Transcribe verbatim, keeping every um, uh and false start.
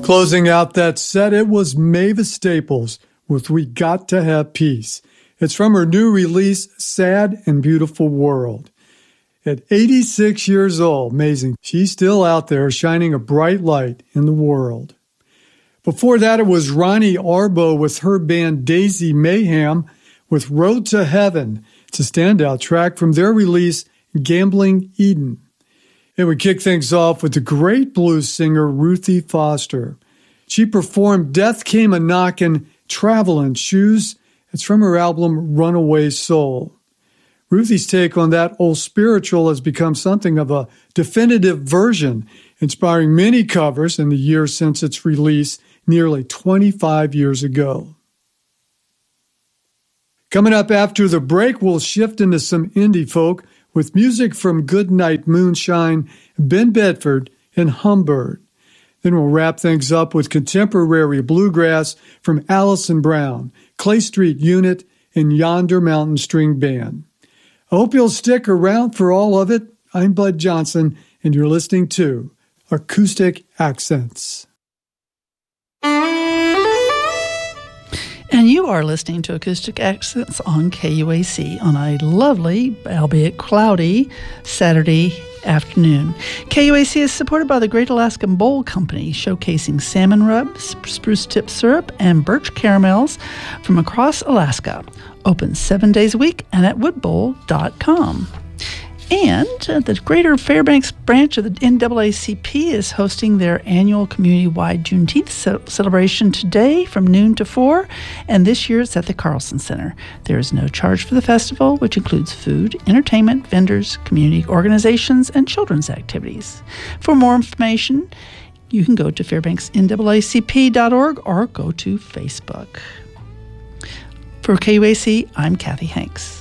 Closing out that set, it was Mavis Staples with We Got to Have Peace. It's from her new release, Sad and Beautiful World. At eighty-six years old, amazing, she's still out there shining a bright light in the world. Before that, it was Ronnie Arbo with her band Daisy Mayhem with Road to Heaven. It's a standout track from their release, Gambling Eden. It would kick things off with the great blues singer Ruthie Foster. She performed Death Came A-Knockin', Travelin' Shoes. It's from her album Runaway Soul. Ruthie's take on that old spiritual has become something of a definitive version, inspiring many covers in the years since its release nearly twenty-five years ago. Coming up after the break, we'll shift into some indie folk with music from Goodnight Moonshine, Ben Bedford, and Humbird. Then we'll wrap things up with contemporary bluegrass from Allison Brown, Clay Street Unit, and Yonder Mountain String Band. I hope you'll stick around for all of it. I'm Bud Johnson, and you're listening to Acoustic Accents. And you are listening to Acoustic Accents on K U A C on a lovely, albeit cloudy, Saturday afternoon. K U A C is supported by the Great Alaskan Bowl Company, showcasing salmon rubs, spruce tip syrup, and birch caramels from across Alaska. Open seven days a week and at wood bowl dot com. And uh, the Greater Fairbanks branch of the N double A C P is hosting their annual community-wide Juneteenth ce- celebration today from noon to four, and this year it's at the Carlson Center. There is no charge for the festival, which includes food, entertainment, vendors, community organizations, and children's activities. For more information, you can go to fairbanks N double A C P dot org or go to Facebook. For K U A C, I'm Kathy Hanks.